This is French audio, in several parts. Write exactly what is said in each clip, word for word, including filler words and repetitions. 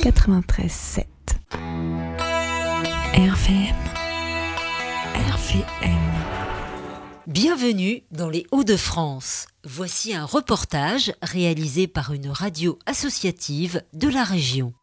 quatre-vingt-treize sept. R V M. R V M. Bienvenue dans les Hauts-de-France. Voici un reportage réalisé par une radio associative de la région.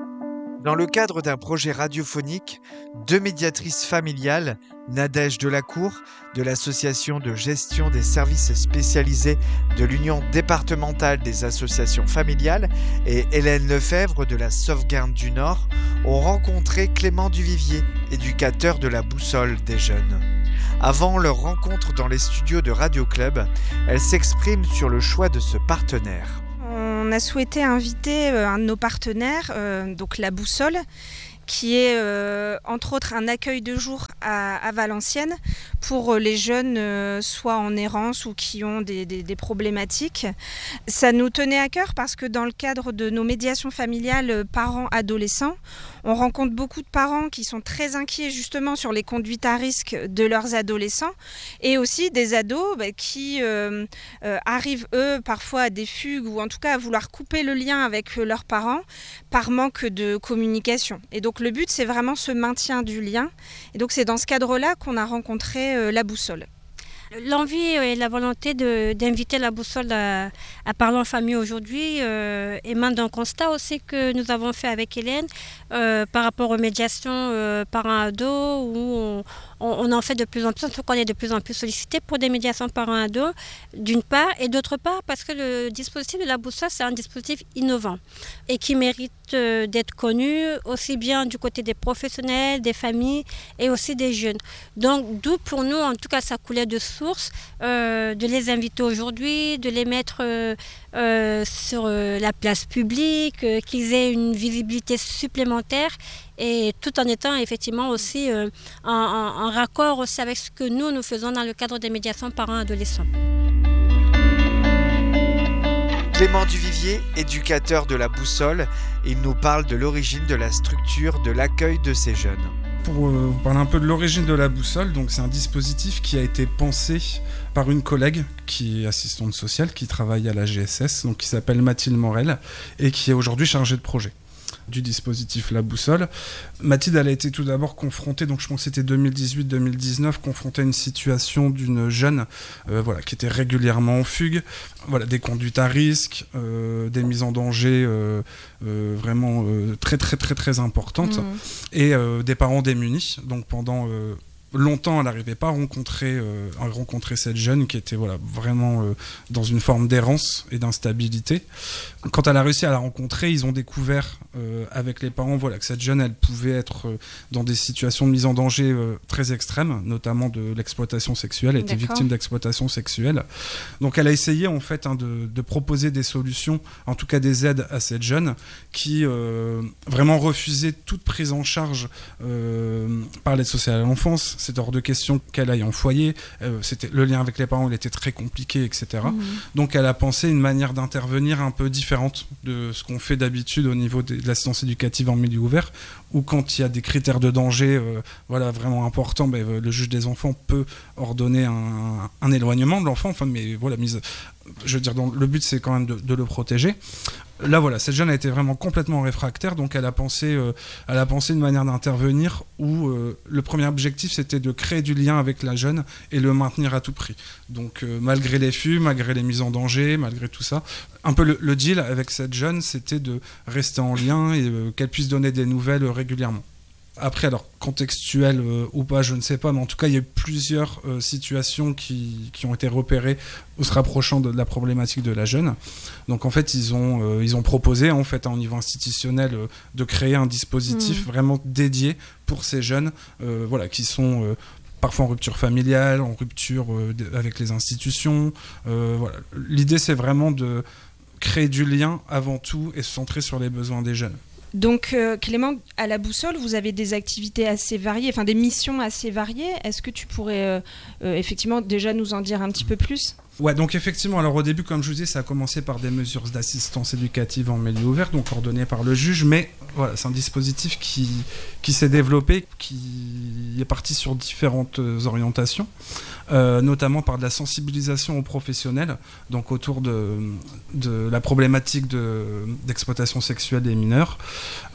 Dans le cadre d'un projet radiophonique, deux médiatrices familiales, Nadège Delacour, de l'association de gestion des services spécialisés de l'Union départementale des associations familiales, et Hélène Lefebvre de la Sauvegarde du Nord, ont rencontré Clément Duvivier, éducateur de la Boussole des jeunes. Avant leur rencontre dans les studios de Radio Club, elle s'exprime sur le choix de ce partenaire. On a souhaité inviter un de nos partenaires, euh, donc la Boussole, qui est euh, entre autres un accueil de jour à, à Valenciennes pour les jeunes euh, soit en errance ou qui ont des, des, des problématiques. Ça nous tenait à cœur parce que dans le cadre de nos médiations familiales parents-adolescents, on rencontre beaucoup de parents qui sont très inquiets justement sur les conduites à risque de leurs adolescents et aussi des ados bah, qui euh, euh, arrivent eux parfois à des fugues ou en tout cas à vouloir couper le lien avec leurs parents par manque de communication. Et donc le but c'est vraiment ce maintien du lien et donc c'est dans ce cadre-là qu'on a rencontré euh, la Boussole. L'envie et la volonté de, d'inviter la Boussole à, à parler en famille aujourd'hui euh, émane d'un constat aussi que nous avons fait avec Hélène euh, par rapport aux médiations euh, parents-ados où on, on, on en fait de plus en plus, en tout cas on est de plus en plus sollicité pour des médiations parents-ados d'une part et d'autre part parce que le dispositif de la Boussole c'est un dispositif innovant et qui mérite euh, d'être connu aussi bien du côté des professionnels, des familles et aussi des jeunes. Donc d'où pour nous en tout cas ça coulait de source euh, de les inviter aujourd'hui, de les mettre euh, euh, sur euh, la place publique, euh, qu'ils aient une visibilité supplémentaire et tout en étant effectivement aussi euh, en, en, en raccord aussi avec ce que nous, nous faisons dans le cadre des médiations parents-adolescents. Clément Duvivier, éducateur de la Boussole, il nous parle de l'origine de la structure de l'accueil de ces jeunes. Pour euh, vous parler un peu de l'origine de la Boussole, donc c'est un dispositif qui a été pensé par une collègue qui est assistante sociale, qui travaille à la G S S, donc qui s'appelle Mathilde Morel, et qui est aujourd'hui chargée de projet du dispositif La Boussole. Mathilde, elle a été tout d'abord confrontée, donc je pense que c'était deux mille dix-huit deux mille dix-neuf, confrontée à une situation d'une jeune euh, voilà, qui était régulièrement en fugue, voilà, des conduites à risque, euh, des mises en danger euh, euh, vraiment euh, très très très très importantes, mmh. et euh, des parents démunis. Donc pendant euh, longtemps, elle n'arrivait pas à rencontrer, euh, à rencontrer cette jeune qui était voilà, vraiment euh, dans une forme d'errance et d'instabilité. Quand elle a réussi à la rencontrer, ils ont découvert euh, avec les parents voilà, que cette jeune, elle pouvait être euh, dans des situations de mise en danger euh, très extrêmes, notamment de l'exploitation sexuelle. Elle était D'accord. victime d'exploitation sexuelle. Donc elle a essayé en fait hein, de, de proposer des solutions, en tout cas des aides à cette jeune qui euh, vraiment refusait toute prise en charge euh, par l'aide sociale à l'enfance. C'était hors de question qu'elle aille en foyer. Euh, c'était, le lien avec les parents il était très compliqué, et cetera. Mmh. Donc elle a pensé une manière d'intervenir un peu différente de ce qu'on fait d'habitude au niveau de l'assistance éducative en milieu ouvert, où quand il y a des critères de danger euh, voilà, vraiment importants, ben, le juge des enfants peut ordonner un, un éloignement de l'enfant. Enfin, mais voilà, mise, je veux dire, donc, le but c'est quand même de, de le protéger. Là voilà, cette jeune a été vraiment complètement réfractaire, donc elle a pensé, euh, elle a pensé une manière d'intervenir où euh, le premier objectif c'était de créer du lien avec la jeune et le maintenir à tout prix. Donc euh, malgré les fugues, malgré les mises en danger, malgré tout ça, un peu le, le deal avec cette jeune c'était de rester en lien et euh, qu'elle puisse donner des nouvelles euh, régulièrement. Après, alors, contextuel euh, ou pas, je ne sais pas, mais en tout cas, il y a eu plusieurs euh, situations qui, qui ont été repérées au se rapprochant de, de la problématique de la jeune. Donc, en fait, ils ont, euh, ils ont proposé, en fait, à un niveau institutionnel, euh, de créer un dispositif mmh. vraiment dédié pour ces jeunes, euh, voilà, qui sont... Euh, parfois en rupture familiale, en rupture euh, avec les institutions. Euh, voilà. L'idée, c'est vraiment de créer du lien avant tout et se centrer sur les besoins des jeunes. Donc euh, Clément, à la Boussole, vous avez des activités assez variées, enfin des missions assez variées. Est-ce que tu pourrais euh, euh, effectivement déjà nous en dire un petit peu plus ? Ouais, donc effectivement, alors au début, comme je vous disais, ça a commencé par des mesures d'assistance éducative en milieu ouvert, donc ordonnées par le juge, mais voilà, c'est un dispositif qui, qui s'est développé, qui est parti sur différentes orientations, euh, notamment par de la sensibilisation aux professionnels, donc autour de, de la problématique de, d'exploitation sexuelle des mineurs,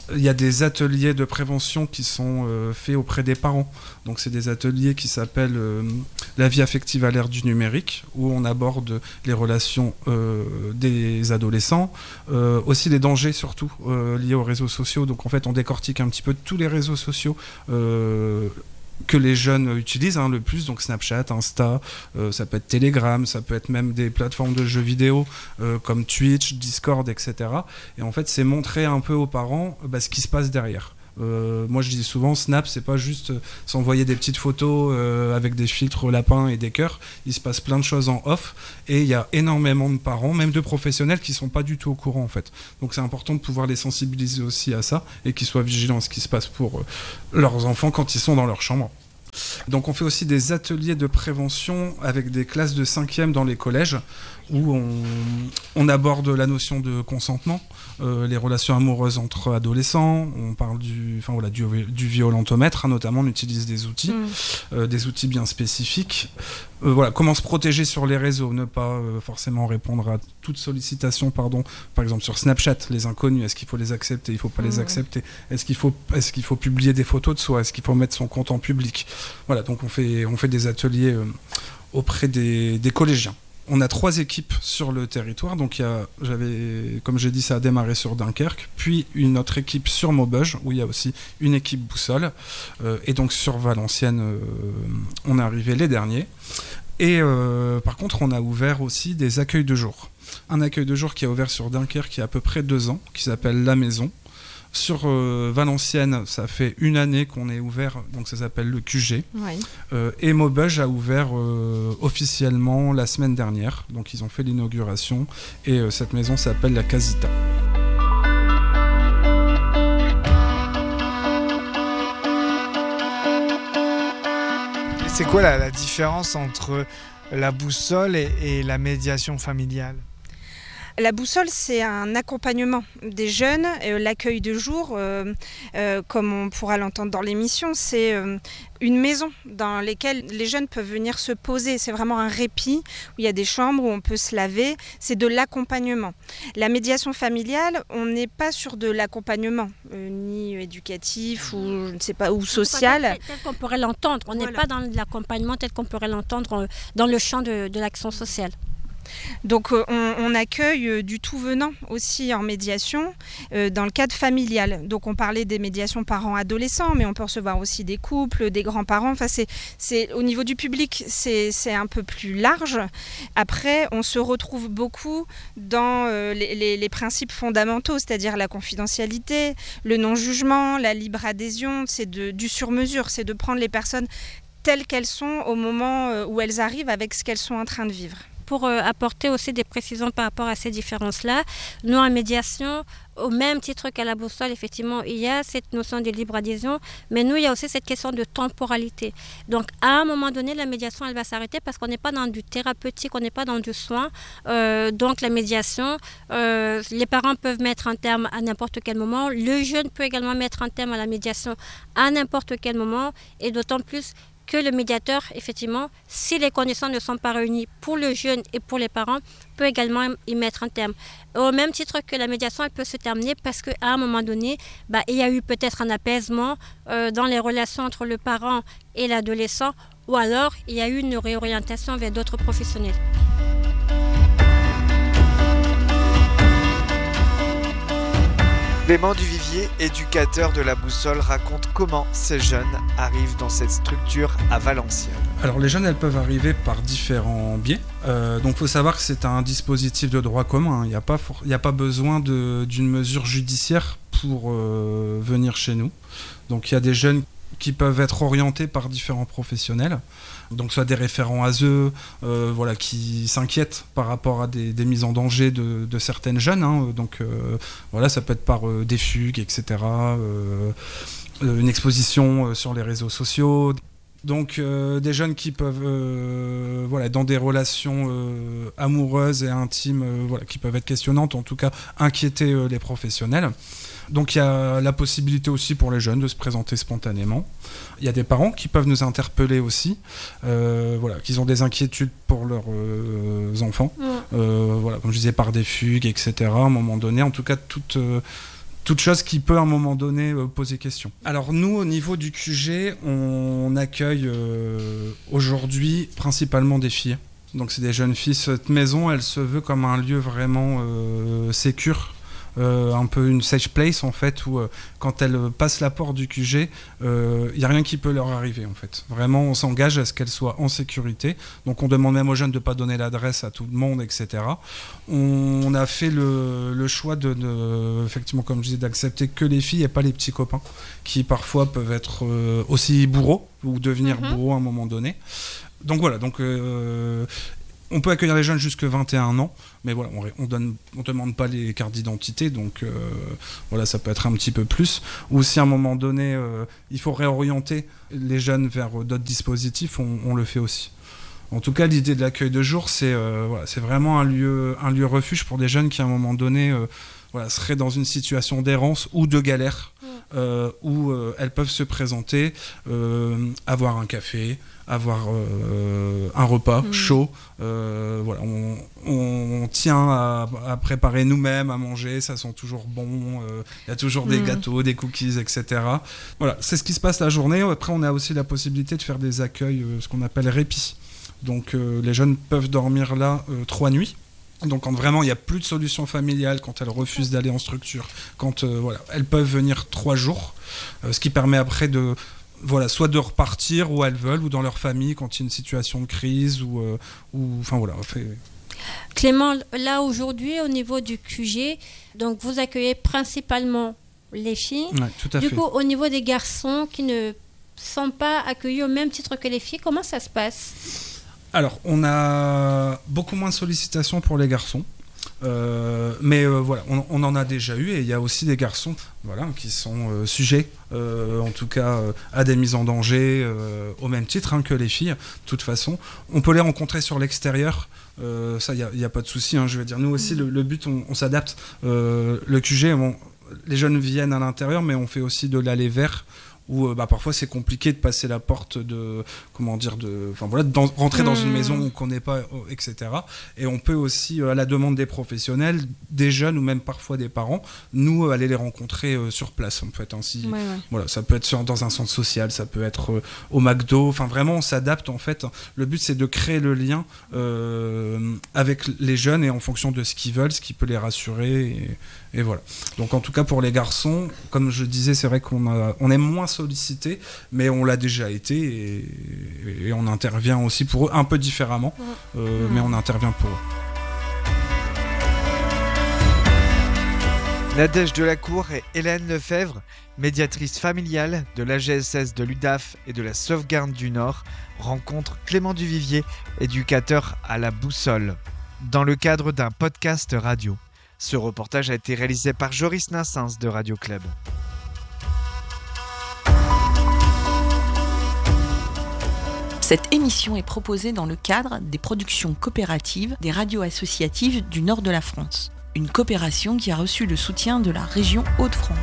Il y a des ateliers de prévention qui sont euh, faits auprès des parents. Donc c'est des ateliers qui s'appellent euh, la vie affective à l'ère du numérique, où on aborde les relations euh, des adolescents, euh, aussi les dangers surtout euh, liés aux réseaux sociaux. Donc en fait on décortique un petit peu tous les réseaux sociaux euh, que les jeunes utilisent hein, le plus, donc Snapchat, Insta, euh, ça peut être Telegram, ça peut être même des plateformes de jeux vidéo euh, comme Twitch, Discord, et cetera. Et en fait, c'est montrer un peu aux parents bah, ce qui se passe derrière. Euh, moi je dis souvent Snap c'est pas juste euh, s'envoyer des petites photos euh, avec des filtres lapins et des cœurs, il se passe plein de choses en off et il y a énormément de parents, même de professionnels qui sont pas du tout au courant en fait, donc c'est important de pouvoir les sensibiliser aussi à ça et qu'ils soient vigilants à ce qui se passe pour euh, leurs enfants quand ils sont dans leur chambre. Donc on fait aussi des ateliers de prévention avec des classes de cinquième dans les collèges où on, on aborde la notion de consentement, euh, les relations amoureuses entre adolescents, on parle du, enfin, voilà, du, du violentomètre, hein, notamment on utilise des outils, mmh. euh, des outils bien spécifiques. Euh, voilà, comment se protéger sur les réseaux, ne pas euh, forcément répondre à toute sollicitation, pardon, par exemple sur Snapchat, les inconnus, est-ce qu'il faut les accepter, il ne faut pas mmh. les accepter, est-ce qu'il faut, est-ce qu'il faut publier des photos de soi, est-ce qu'il faut mettre son compte en public. Voilà, donc on fait, on fait des ateliers euh, auprès des, des collégiens. On a trois équipes sur le territoire, donc il y a, j'avais, comme j'ai dit, ça a démarré sur Dunkerque, puis une autre équipe sur Maubeuge, où il y a aussi une équipe boussole, euh, et donc sur Valenciennes, euh, on est arrivé les derniers. Et euh, par contre, on a ouvert aussi des accueils de jour. Un accueil de jour qui a ouvert sur Dunkerque il y a à peu près deux ans, qui s'appelle La Maison. Sur euh, Valenciennes, ça fait une année qu'on est ouvert, donc ça s'appelle le Q G. Oui. Euh, et Maubeuge a ouvert euh, officiellement la semaine dernière, donc ils ont fait l'inauguration, et euh, cette maison s'appelle la Casita. C'est quoi la, la différence entre la boussole et, et la médiation familiale ? La boussole, c'est un accompagnement des jeunes. Euh, l'accueil de jour, euh, euh, comme on pourra l'entendre dans l'émission, c'est euh, une maison dans laquelle les jeunes peuvent venir se poser. C'est vraiment un répit où il y a des chambres où on peut se laver. C'est de l'accompagnement. La médiation familiale, on n'est pas sur de l'accompagnement, euh, ni éducatif ou je ne sais pas, ou social. Tel, tel qu'on pourrait l'entendre. On n'est voilà. pas dans l'accompagnement tel qu'on pourrait l'entendre dans le champ de, de l'action sociale. Donc euh, on, on accueille euh, du tout venant aussi en médiation euh, dans le cadre familial. Donc on parlait des médiations parents-adolescents, mais on peut recevoir aussi des couples, des grands-parents. Enfin, c'est, c'est, au niveau du public, c'est, c'est un peu plus large. Après, on se retrouve beaucoup dans euh, les, les, les principes fondamentaux, c'est-à-dire la confidentialité, le non-jugement, la libre adhésion. C'est de, du sur-mesure, c'est de prendre les personnes telles qu'elles sont au moment euh, où elles arrivent avec ce qu'elles sont en train de vivre. Pour euh, apporter aussi des précisions par rapport à ces différences-là, nous en médiation, au même titre qu'à la boussole, effectivement, il y a cette notion de libre adhésion, mais nous, il y a aussi cette question de temporalité. Donc, à un moment donné, la médiation, elle va s'arrêter parce qu'on n'est pas dans du thérapeutique, on n'est pas dans du soin. Euh, donc, la médiation, euh, les parents peuvent mettre un terme à n'importe quel moment. Le jeune peut également mettre un terme à la médiation à n'importe quel moment, et d'autant plus que le médiateur, effectivement, si les conditions ne sont pas réunies pour le jeune et pour les parents, peut également y mettre un terme. Au même titre que la médiation, elle peut se terminer parce qu'à un moment donné, bah, il y a eu peut-être un apaisement euh, dans les relations entre le parent et l'adolescent, ou alors il y a eu une réorientation vers d'autres professionnels. Clément Duvivier, éducateur de la boussole, raconte comment ces jeunes arrivent dans cette structure à Valenciennes. Alors les jeunes, elles peuvent arriver par différents biais. Euh, donc il faut savoir que c'est un dispositif de droit commun. Il n'y a pas, for- il n'y a pas besoin de, d'une mesure judiciaire pour euh, venir chez nous. Donc il y a des jeunes qui peuvent être orientés par différents professionnels, donc soit des référents A S E, euh, voilà, qui s'inquiètent par rapport à des, des mises en danger de, de certaines jeunes, hein, donc euh, voilà, ça peut être par euh, des fugues, et cetera, euh, une exposition euh, sur les réseaux sociaux, donc euh, des jeunes qui peuvent, euh, voilà, dans des relations euh, amoureuses et intimes, euh, voilà, qui peuvent être questionnantes, en tout cas inquiéter euh, les professionnels. Donc il y a la possibilité aussi pour les jeunes de se présenter spontanément. Il y a des parents qui peuvent nous interpeller aussi, euh, voilà, qu'ils ont des inquiétudes pour leurs euh, enfants, mmh. euh, voilà, comme je disais, par des fugues, et cetera. À un moment donné, en tout cas, toute, euh, toute chose qui peut à un moment donné euh, poser question. Alors nous, au niveau du Q G, on accueille euh, aujourd'hui principalement des filles. Donc c'est des jeunes filles. Cette maison, elle se veut comme un lieu vraiment euh, sécure. Euh, un peu une safe place en fait, où euh, quand elles passent la porte du Q G, il euh, n'y a rien qui peut leur arriver en fait. Vraiment, on s'engage à ce qu'elles soient en sécurité. Donc on demande même aux jeunes de ne pas donner l'adresse à tout le monde, et cetera. On, on a fait le, le choix de, de, effectivement, comme je disais, d'accepter que les filles et pas les petits copains, qui parfois peuvent être euh, aussi bourreaux ou devenir mm-hmm. bourreaux à un moment donné. Donc voilà, donc euh, on peut accueillir les jeunes jusqu'à vingt et un ans, mais voilà, on donne, on demande pas les cartes d'identité, donc euh, voilà, ça peut être un petit peu plus. Ou si à un moment donné, euh, il faut réorienter les jeunes vers d'autres dispositifs, on, on le fait aussi. En tout cas, l'idée de l'accueil de jour, c'est euh, voilà, c'est vraiment un lieu, un lieu refuge pour des jeunes qui à un moment donné euh, voilà, seraient dans une situation d'errance ou de galère, mmh. euh, où euh, elles peuvent se présenter, euh, avoir un café, avoir euh, un repas mmh. chaud. Euh, voilà, on, on tient à, à préparer nous-mêmes, à manger, ça sent toujours bon. Il euh, y a toujours des mmh. gâteaux, des cookies, et cetera. Voilà, c'est ce qui se passe la journée. Après, on a aussi la possibilité de faire des accueils, euh, ce qu'on appelle répit. Donc, euh, les jeunes peuvent dormir là euh, trois nuits. Donc quand vraiment il n'y a plus de solution familiale, quand elles refusent d'aller en structure, quand euh, voilà, elles peuvent venir trois jours, euh, ce qui permet après de voilà, soit de repartir où elles veulent, ou dans leur famille quand il y a une situation de crise, ou euh, ou enfin voilà. Fait... Clément, là aujourd'hui au niveau du Q G, donc vous accueillez principalement les filles. Ouais, tout à du fait. coup, au niveau des garçons qui ne sont pas accueillis au même titre que les filles, comment ça se passe ? Alors, on a beaucoup moins de sollicitations pour les garçons, euh, mais euh, voilà, on, on en a déjà eu, et il y a aussi des garçons voilà, qui sont euh, sujets, euh, en tout cas, euh, à des mises en danger, euh, au même titre hein, que les filles. De toute façon, on peut les rencontrer sur l'extérieur, euh, ça, il n'y a, a pas de souci. Hein, je veux dire, nous aussi, le, le but, on, on s'adapte. Euh, le Q G, bon, les jeunes viennent à l'intérieur, mais on fait aussi de l'aller vers, où euh, bah, parfois c'est compliqué de passer la porte de comment dire de enfin voilà de rentrer mmh. dans une maison qu'on connaît pas, et cetera. Et on peut aussi euh, à la demande des professionnels, des jeunes ou même parfois des parents, nous euh, aller les rencontrer euh, sur place en fait. Ainsi, ouais, ouais. Voilà, ça peut être sur, dans un centre social, ça peut être euh, au McDo. Enfin vraiment on s'adapte en fait. Le but c'est de créer le lien euh, avec les jeunes et en fonction de ce qu'ils veulent, ce qui peut les rassurer. Et, et voilà. Donc en tout cas pour les garçons, comme je disais, c'est vrai qu'on a on est moins sollicité, mais on l'a déjà été et, et on intervient aussi pour eux un peu différemment, euh, mmh. mais on intervient pour eux. Nadège Delacour et Hélène Lefebvre, médiatrice familiale de l'A G S S de l'U D A F et de la Sauvegarde du Nord, rencontrent Clément Duvivier, éducateur à la Boussole, dans le cadre d'un podcast radio. Ce reportage a été réalisé par Joris Nassens de Radio Club. Cette émission est proposée dans le cadre des productions coopératives des radios associatives du nord de la France. Une coopération qui a reçu le soutien de la région Hauts-de-France.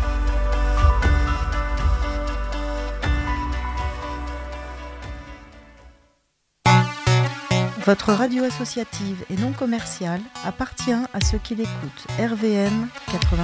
Votre radio associative et non commerciale appartient à ceux qui l'écoutent. R V M quatre-vingt